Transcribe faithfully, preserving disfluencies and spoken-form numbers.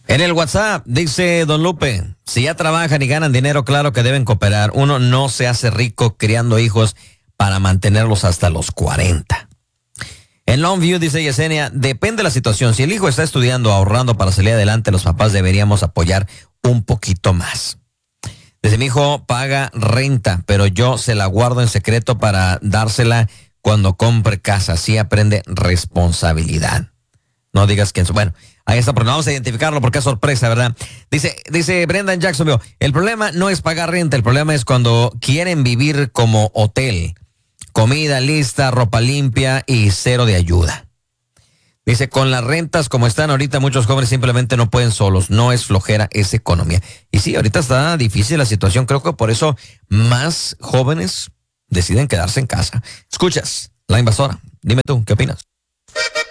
En el WhatsApp dice Don Lupe, si ya trabajan y ganan dinero, claro que deben cooperar. Uno no se hace rico criando hijos para mantenerlos hasta los cuarenta. En Longview dice Yesenia, depende de la situación. Si el hijo está estudiando, ahorrando para salir adelante, los papás deberíamos apoyar un poquito más. Dice, mi hijo paga renta, pero yo se la guardo en secreto para dársela cuando compre casa. Así aprende responsabilidad. No digas quién. Bueno, ahí está, pero no vamos a identificarlo porque es sorpresa, ¿verdad? Dice, dice Brenda en Jacksonville, el problema no es pagar renta, el problema es cuando quieren vivir como hotel. Comida lista, ropa limpia y cero de ayuda. Dice, con las rentas como están ahorita, muchos jóvenes simplemente no pueden solos. No es flojera, es economía. Y sí, ahorita está difícil la situación. Creo que por eso más jóvenes deciden quedarse en casa. Escuchas, La Invasora. Dime tú, ¿qué opinas?